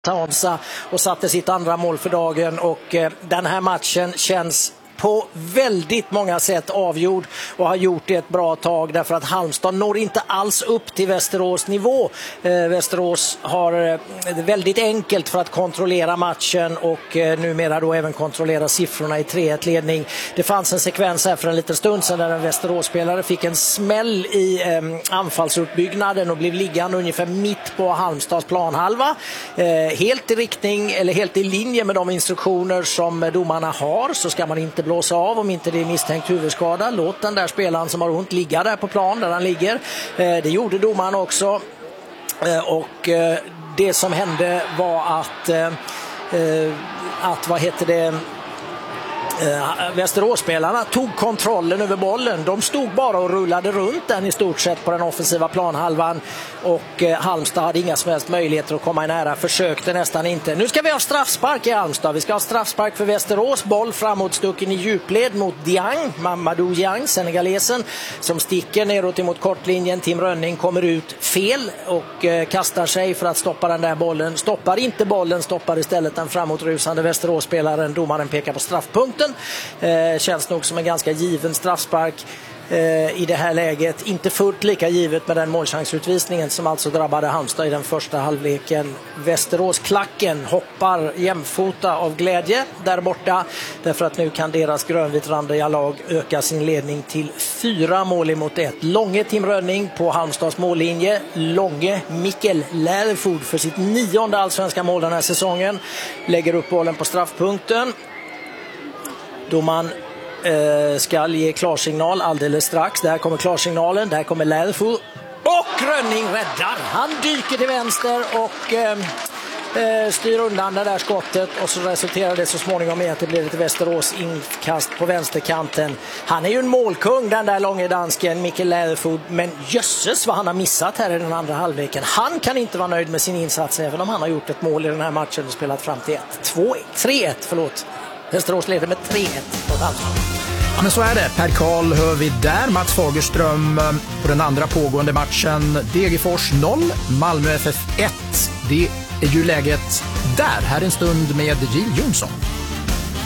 Tansa och satte sitt andra mål för dagen, och den här matchen känns på väldigt många sätt avgjord och har gjort det ett bra tag, därför att Halmstad når inte alls upp till Västerås nivå. Västerås har det väldigt enkelt för att kontrollera matchen och numera då även kontrollera siffrorna i 3-1-ledning. Det fanns en sekvens här för en liten stund sedan där en Västerås-spelare fick en smäll i anfallsuppbyggnaden och blev liggande ungefär mitt på Halmstads planhalva. Helt i riktning, eller helt i linje med de instruktioner som domarna har, så ska man inte blåsa av om inte det är misstänkt huvudskada. Låt den där spelaren som har ont ligga där på plan där han ligger. Det gjorde domaren också. Och det som hände var att Västerås-spelarna tog kontrollen över bollen. De stod bara och rullade runt den i stort sett på den offensiva planhalvan, och Halmstad hade inga som helst möjligheter att komma i nära, försökte nästan inte. Nu ska vi ha straffspark i Halmstad. Vi ska ha straffspark för Västerås. Boll framåtstucken i djupled mot Diang, Mamadou Diang, senegalesen, som sticker neråt emot kortlinjen. Tim Rönning kommer ut fel och kastar sig för att stoppa den där bollen. Stoppar inte bollen, stoppar istället den framåtrusande Västerås-spelaren. Domaren pekar på straffpunkten. Känns nog som en ganska given straffspark i det här läget. Inte fullt lika givet med den målchansutvisningen som alltså drabbade Halmstad i den första halvleken. Västerås-klacken hoppar jämfota av glädje där borta, därför att nu kan deras grönvitrandiga lag öka sin ledning till 4 mål emot 1. Långe Tim Rönning på Halmstads mållinje. Långe Mikkel Lärford för sitt 9:e allsvenska mål den här säsongen. Lägger upp bollen på straffpunkten. Domaren ska ge klarsignal alldeles strax. Där kommer klarsignalen, där kommer Lärford och Rönning räddar. Han dyker till vänster och styr undan det där skottet, och så resulterar det så småningom i att det blir ett Västerås inkast på vänsterkanten. Han är ju en målkung, den där långa dansken Mikkel Lärford, men jösses vad han har missat här i den andra halvleken. Han kan inte vara nöjd med sin insats, även om han har gjort ett mål i den här matchen och spelat fram till 3-1. Västerås leder med 3-1 mot Halmstad. Ja, men så är det. Per Karl hör vi där. Mats Fagerström på den andra pågående matchen. Degerfors 0, Malmö FF 1. Det är ju läget där. Här en stund med Jill Jonsson.